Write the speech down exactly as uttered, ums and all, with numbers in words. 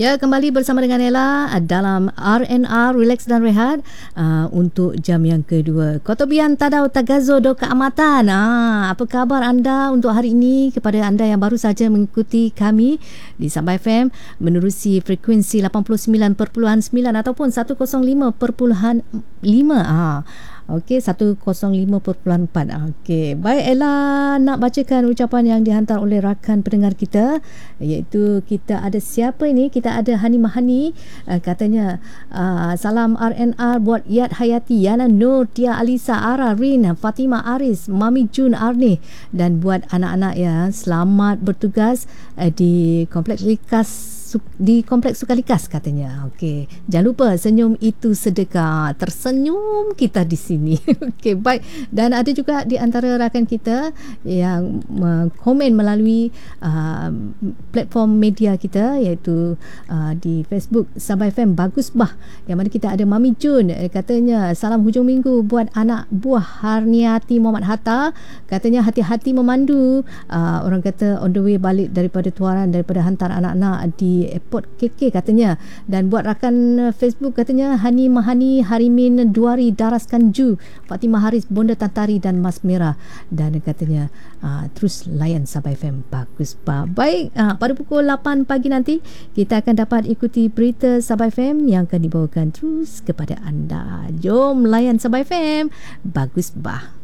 Ya, kembali bersama dengan Ella dalam R and R, Relax dan Rehat, uh, untuk jam yang kedua. Kotobian Tadau Tagazo do Keamatan. Ah, apa khabar anda untuk hari ini? Kepada anda yang baru saja mengikuti kami di Sabah F M menerusi frekuensi lapan puluh sembilan perpuluhan sembilan ataupun seratus lima perpuluhan lima. Ah. Okey, seratus lima perpuluhan empat. Okey, baik Ella nak bacakan ucapan yang dihantar oleh rakan pendengar kita, iaitu kita ada siapa ini? Kita ada Hani Mahani, uh, katanya uh, salam R and R buat Yat Hayati, Yana Nur, Tia Alisa, Ara, Rin, Fatima Aris, Mami Jun Arni, dan buat anak-anak ya, selamat bertugas uh, di Kompleks Likas di Kompleks Sukalikas katanya. Okey, jangan lupa senyum itu sedekah. Tersenyum kita di sini. Okey, baik. Dan ada juga di antara rakan kita yang uh, komen melalui uh, platform media kita, iaitu uh, di Facebook Sabah F M Bagus Bah, yang mana kita ada Mami Jun, eh, katanya salam hujung minggu buat anak buah Harniati Muhammad Hatta, katanya hati-hati memandu. Uh, orang kata on the way balik daripada tuaran, daripada hantar anak-anak di airport K K katanya. Dan buat rakan Facebook katanya Hani Mahani, Harimin Duari, Daraskan Ju, Fatimah Haris, Bonda Tantari dan Mas Merah. Dan katanya uh, terus layan Sabah F M Bagus Bah. Baik, uh, pada pukul lapan pagi nanti kita akan dapat ikuti berita Sabah F M yang akan dibawakan terus kepada anda. Jom layan Sabah F M Bagus Bah.